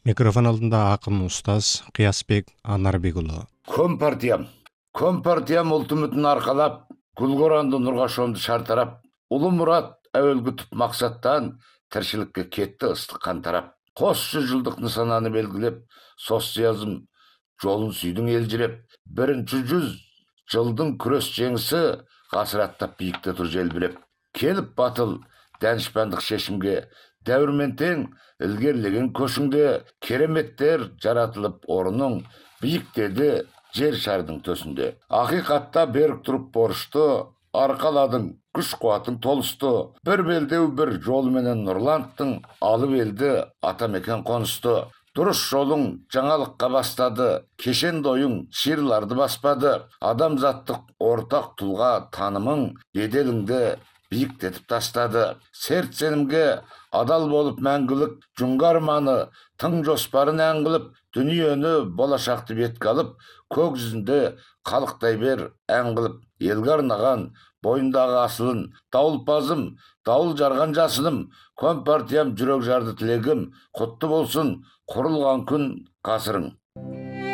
Микрофон алдында ақын ұстаз Қиясбек Анарбекұлы. Компартиям ұлтымытын арқалап, гүлгоранды нұрға шомды шартарап, ұлы мұрат әуелгі түп мақсаттан тіршілікке кетті ыстық қан тарап. Қос жылдық нысананы белгілеп, социализм жолын сүйдің елжіреп, 100 жылдың күрес жеңісі ғасыраттап биікте тұр желбіреп. Келіп батыл дәнішпандық шешімге, дәуірмен тең ілгерлеген көшіңде, кереметтер жаратылып орының биіктеді жер шардың төсінде. Ақиқатта берік тұрып борышты, арқаладың күш қуатың толысты, бір белдеу бір жолменен нұрланттың, алып елді атамекен қонысты. Дұрыс жолың жаңалыққа бастады, кешен дойың ширларды баспады, адамзаттық ортақ тұлға танымың беделіңді биіктетіп тастады. Серт сенімге адал болып мәңгілік, жүнгі арманы тың жоспарын әңгіліп, дүниені болашақты бетке алып, көк жүзінде қалықтай бер ән қылып. Елге арнаған бойындағы асылын, дауылпазым, дауыл жарған жасыным, компартиям жүрек жарды тілегім, құтты болсын құрылған күн ғасырың.